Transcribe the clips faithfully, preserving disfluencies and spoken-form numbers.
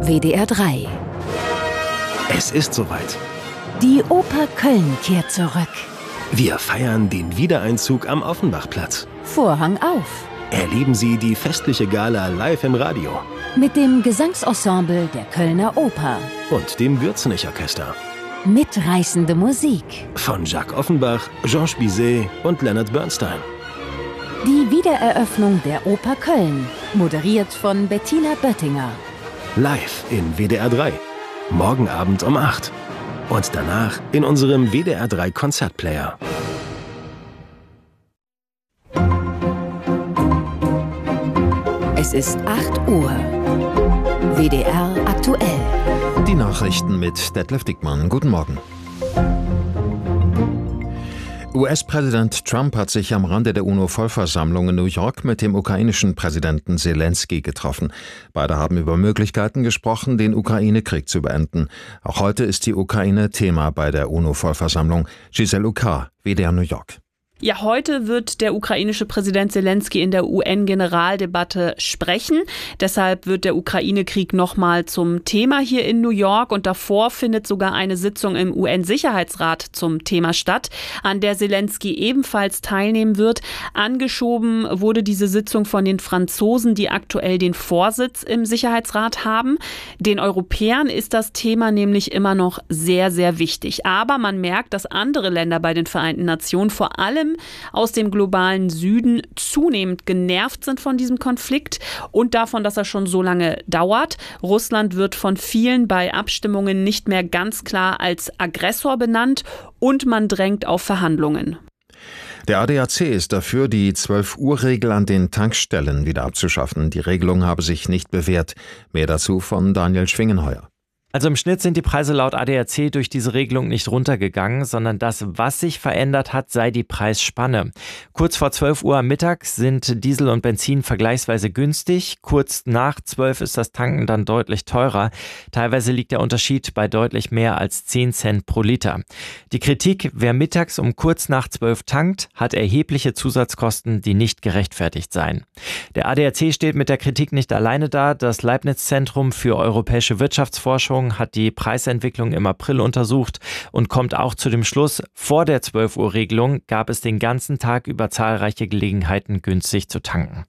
W D R drei. Es ist soweit. Die Oper Köln kehrt zurück. Wir feiern den Wiedereinzug am Offenbachplatz. Vorhang auf. Erleben Sie die festliche Gala live im Radio. Mit dem Gesangsensemble der Kölner Oper. Und dem Gürzenich-Orchester. Mitreißende Musik. Von Jacques Offenbach, Georges Bizet und Leonard Bernstein. Die Wiedereröffnung der Oper Köln. Moderiert von Bettina Böttinger. Live in W D R drei. Morgen Abend um acht. Und danach in unserem W D R drei Konzertplayer. Es ist acht Uhr. W D R aktuell. Die Nachrichten mit Detlef Dickmann. Guten Morgen. U S-Präsident Trump hat sich am Rande der UNO-Vollversammlung in New York mit dem ukrainischen Präsidenten Selenskyj getroffen. Beide haben über Möglichkeiten gesprochen, den Ukraine-Krieg zu beenden. Auch heute ist die Ukraine Thema bei der UNO-Vollversammlung. Giselle Uckar, W D R New York. Ja, heute wird der ukrainische Präsident Selenskyj in der U N-Generaldebatte sprechen. Deshalb wird der Ukraine-Krieg nochmal zum Thema hier in New York. Und davor findet sogar eine Sitzung im U N-Sicherheitsrat zum Thema statt, an der Selenskyj ebenfalls teilnehmen wird. Angeschoben wurde diese Sitzung von den Franzosen, die aktuell den Vorsitz im Sicherheitsrat haben. Den Europäern ist das Thema nämlich immer noch sehr, sehr wichtig. Aber man merkt, dass andere Länder bei den Vereinten Nationen, vor allem aus dem globalen Süden, zunehmend genervt sind von diesem Konflikt und davon, dass er schon so lange dauert. Russland wird von vielen bei Abstimmungen nicht mehr ganz klar als Aggressor benannt und man drängt auf Verhandlungen. Der A D A C ist dafür, die zwölf-Uhr-Regel an den Tankstellen wieder abzuschaffen. Die Regelung habe sich nicht bewährt. Mehr dazu von Daniel Schwingenheuer. Also im Schnitt sind die Preise laut A D A C durch diese Regelung nicht runtergegangen, sondern das, was sich verändert hat, sei die Preisspanne. Kurz vor zwölf Uhr am Mittag sind Diesel und Benzin vergleichsweise günstig. Kurz nach zwölf ist das Tanken dann deutlich teurer. Teilweise liegt der Unterschied bei deutlich mehr als zehn Cent pro Liter. Die Kritik: Wer mittags um kurz nach zwölf tankt, hat erhebliche Zusatzkosten, die nicht gerechtfertigt seien. Der A D A C steht mit der Kritik nicht alleine da. Das Leibniz-Zentrum für europäische Wirtschaftsforschung hat die Preisentwicklung im April untersucht und kommt auch zu dem Schluss: Vor der zwölf-Uhr-Regelung gab es den ganzen Tag über zahlreiche Gelegenheiten, günstig zu tanken.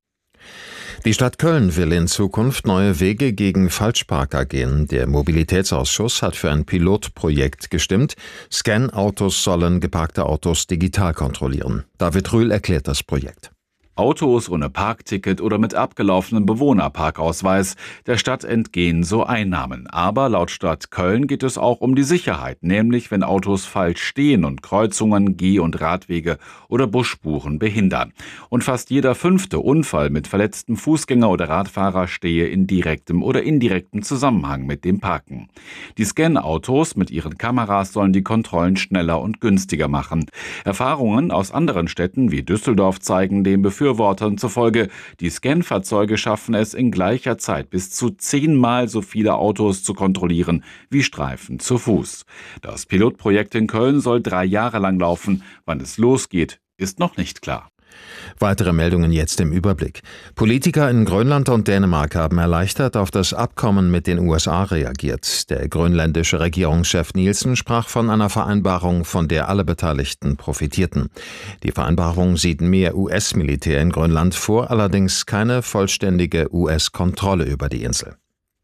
Die Stadt Köln will in Zukunft neue Wege gegen Falschparker gehen. Der Mobilitätsausschuss hat für ein Pilotprojekt gestimmt. Scan-Autos sollen geparkte Autos digital kontrollieren. David Rühl erklärt das Projekt. Autos ohne Parkticket oder mit abgelaufenem Bewohnerparkausweis. Der Stadt entgehen so Einnahmen. Aber laut Stadt Köln geht es auch um die Sicherheit, nämlich wenn Autos falsch stehen und Kreuzungen, Geh- und Radwege oder Busspuren behindern. Und fast jeder fünfte Unfall mit verletztem Fußgänger oder Radfahrer stehe in direktem oder indirektem Zusammenhang mit dem Parken. Die Scan-Autos mit ihren Kameras sollen die Kontrollen schneller und günstiger machen. Erfahrungen aus anderen Städten wie Düsseldorf zeigen dem Befürwortern zufolge, die Scan-Fahrzeuge schaffen es in gleicher Zeit bis zu zehnmal so viele Autos zu kontrollieren wie Streifen zu Fuß. Das Pilotprojekt in Köln soll drei Jahre lang laufen. Wann es losgeht, ist noch nicht klar. Weitere Meldungen jetzt im Überblick. Politiker in Grönland und Dänemark haben erleichtert auf das Abkommen mit den U S A reagiert. Der grönländische Regierungschef Nielsen sprach von einer Vereinbarung, von der alle Beteiligten profitierten. Die Vereinbarung sieht mehr U S-Militär in Grönland vor, allerdings keine vollständige U S-Kontrolle über die Insel.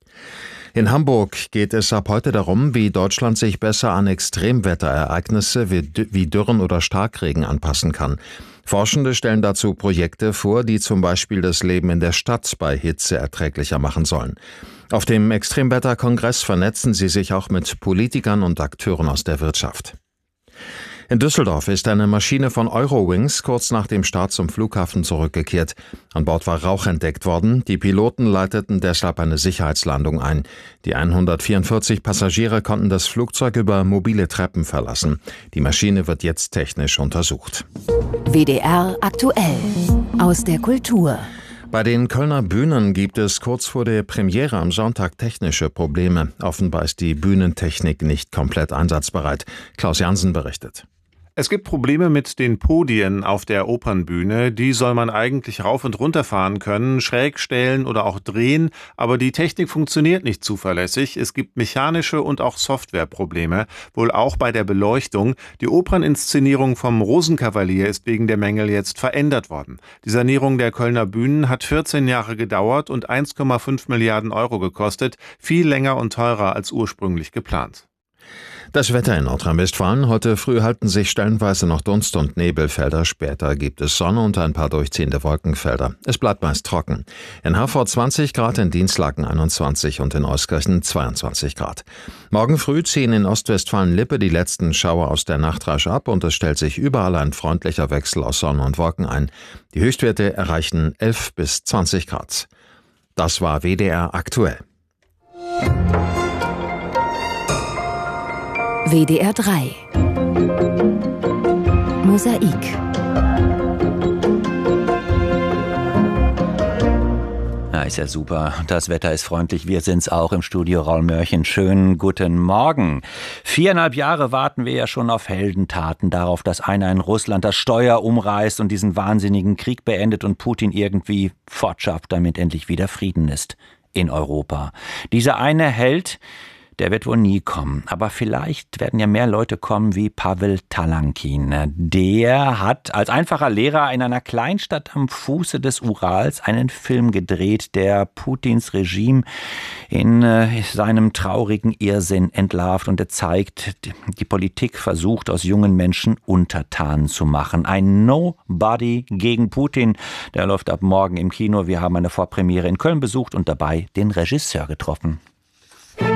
In Hamburg geht es ab heute darum, wie Deutschland sich besser an Extremwetterereignisse wie Dürren oder Starkregen anpassen kann. Forschende stellen dazu Projekte vor, die zum Beispiel das Leben in der Stadt bei Hitze erträglicher machen sollen. Auf dem Extremwetterkongress vernetzen sie sich auch mit Politikern und Akteuren aus der Wirtschaft. In Düsseldorf ist eine Maschine von Eurowings kurz nach dem Start zum Flughafen zurückgekehrt. An Bord war Rauch entdeckt worden. Die Piloten leiteten deshalb eine Sicherheitslandung ein. Die hundertvierundvierzig Passagiere konnten das Flugzeug über mobile Treppen verlassen. Die Maschine wird jetzt technisch untersucht. W D R aktuell aus der Kultur. Bei den Kölner Bühnen gibt es kurz vor der Premiere am Sonntag technische Probleme. Offenbar ist die Bühnentechnik nicht komplett einsatzbereit. Klaus Jansen berichtet. Es gibt Probleme mit den Podien auf der Opernbühne. Die soll man eigentlich rauf und runter fahren können, schräg stellen oder auch drehen. Aber die Technik funktioniert nicht zuverlässig. Es gibt mechanische und auch Softwareprobleme, wohl auch bei der Beleuchtung. Die Operninszenierung vom Rosenkavalier ist wegen der Mängel jetzt verändert worden. Die Sanierung der Kölner Bühnen hat vierzehn Jahre gedauert und eins Komma fünf Milliarden Euro gekostet. Viel länger und teurer als ursprünglich geplant. Das Wetter in Nordrhein-Westfalen. Heute früh halten sich stellenweise noch Dunst- und Nebelfelder. Später gibt es Sonne und ein paar durchziehende Wolkenfelder. Es bleibt meist trocken. In Herford zwanzig Grad, in Dinslaken einundzwanzig und in Euskirchen zweiundzwanzig Grad. Morgen früh ziehen in Ostwestfalen-Lippe die letzten Schauer aus der Nacht rasch ab und es stellt sich überall ein freundlicher Wechsel aus Sonne und Wolken ein. Die Höchstwerte erreichen elf bis zwanzig Grad. Das war W D R aktuell. W D R drei Mosaik. Ja, ist ja super. Das Wetter ist freundlich. Wir sind's auch im Studio Raul Mörchen. Schönen guten Morgen. Viereinhalb Jahre warten wir ja schon auf Heldentaten, darauf, dass einer in Russland das Steuer umreißt und diesen wahnsinnigen Krieg beendet und Putin irgendwie fortschafft, damit endlich wieder Frieden ist in Europa. Dieser eine Held, der wird wohl nie kommen. Aber vielleicht werden ja mehr Leute kommen wie Pawel Talankin. Der hat als einfacher Lehrer in einer Kleinstadt am Fuße des Urals einen Film gedreht, der Putins Regime in äh, seinem traurigen Irrsinn entlarvt. Und er zeigt, die Politik versucht, aus jungen Menschen Untertanen zu machen. Ein Nobody gegen Putin. Der läuft ab morgen im Kino. Wir haben eine Vorpremiere in Köln besucht und dabei den Regisseur getroffen.